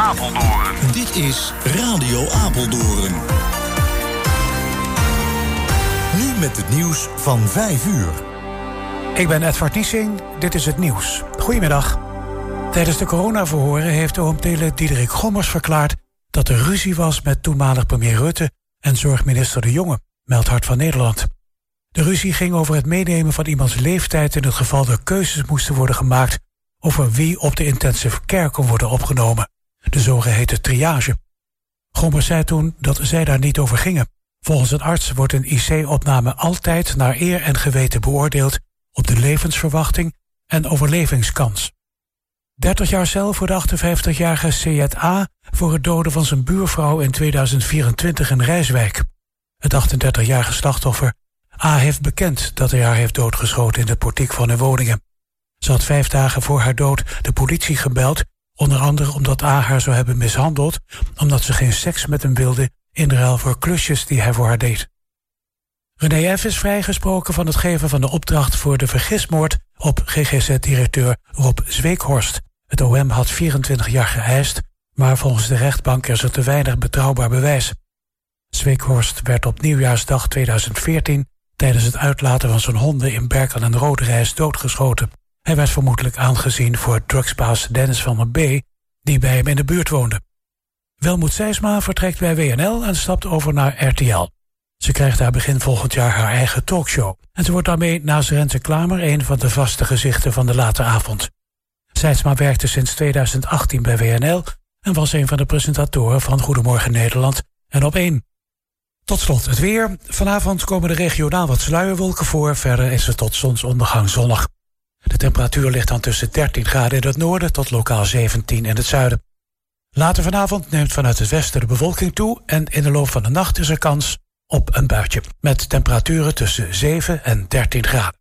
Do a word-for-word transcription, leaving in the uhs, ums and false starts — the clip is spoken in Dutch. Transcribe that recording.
Apeldoorn. Dit is Radio Apeldoorn. Nu met het nieuws van vijf uur. Ik ben Edward Niesing, dit is het nieuws. Goedemiddag. Tijdens de coronaverhoren heeft oom-tele Diederik Gommers verklaard dat er ruzie was met toenmalig premier Rutte en zorgminister De Jonge, meldt Hart van Nederland. De ruzie ging over het meenemen van iemands leeftijd in het geval er keuzes moesten worden gemaakt over wie op de intensive care kon worden opgenomen, de zogeheten triage. Gommers zei toen dat zij daar niet over gingen. Volgens een arts wordt een I C-opname altijd naar eer en geweten beoordeeld op de levensverwachting en overlevingskans. dertig jaar cel voor de achtenvijftigjarige Seyed A. voor het doden van zijn buurvrouw in tweeduizend vierentwintig in Rijswijk. Het achtendertigjarige slachtoffer A. heeft bekend dat hij haar heeft doodgeschoten in de portiek van hun woningen. Ze had vijf dagen voor haar dood de politie gebeld, onder andere omdat A. haar zou hebben mishandeld, omdat ze geen seks met hem wilde in ruil voor klusjes die hij voor haar deed. René F. is vrijgesproken van het geven van de opdracht voor de vergismoord op G G Z-directeur Rob Zweekhorst. Het O M had vierentwintig jaar geëist, maar volgens de rechtbank is er te weinig betrouwbaar bewijs. Zweekhorst werd op nieuwjaarsdag tweeduizend veertien tijdens het uitlaten van zijn honden in Berkel en Roderijs doodgeschoten. Hij werd vermoedelijk aangezien voor drugsbaas Dennis van der B., die bij hem in de buurt woonde. Welmoed Sijsma vertrekt bij W N L en stapt over naar R T L. Ze krijgt daar begin volgend jaar haar eigen talkshow. En ze wordt daarmee naast Rente Klamer een van de vaste gezichten van de late avond. Sijsma werkte sinds tweeduizend achttien bij W N L en was een van de presentatoren van Goedemorgen Nederland en Op één. Tot slot het weer. Vanavond komen er regionaal wat sluierwolken voor. Verder is het tot zonsondergang zonnig. De temperatuur ligt dan tussen dertien graden in het noorden tot lokaal zeventien in het zuiden. Later vanavond neemt vanuit het westen de bewolking toe en in de loop van de nacht is er kans op een buitje. Met temperaturen tussen zeven en dertien graden.